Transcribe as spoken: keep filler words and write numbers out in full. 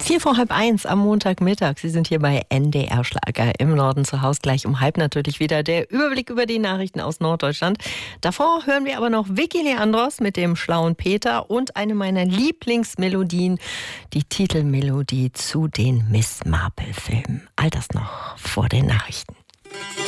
Vier vor halb eins am Montagmittag. Sie sind hier bei N D R Schlager im Norden zu Hause. Gleich um halb natürlich wieder der Überblick über die Nachrichten aus Norddeutschland. Davor hören wir aber noch Vicky Leandros mit dem Schlauen Peter und eine meiner Lieblingsmelodien, die Titelmelodie zu den Miss Marple-Filmen. All das noch vor den Nachrichten.